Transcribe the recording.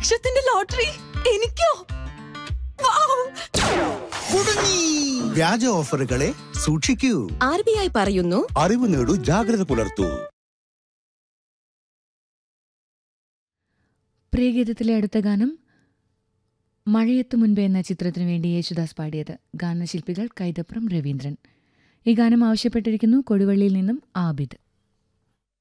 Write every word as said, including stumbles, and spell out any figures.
ലക്ഷത്തിന്റെ ലോട്ടറി എനിക്കോ? വ്യാജ ഓഫറുകളെ സൂക്ഷിക്കൂ. ആർ ബി ഐ പറയുന്നു, അറിവ് നേടൂ, ജാഗ്രത പുലർത്തൂ. പ്രിയഗീതത്തിലെ അടുത്ത ഗാനം മഴയത്തു മുൻപ് എന്ന ചിത്രത്തിനു വേണ്ടി യേശുദാസ് പാടിയത്. ഗാനശില്പികൾ കൈതപ്രം രവീന്ദ്രൻ. ഈ ഗാനം ആവശ്യപ്പെട്ടിരിക്കുന്നു കൊടുവള്ളിയിൽ നിന്നും ആബിദ്.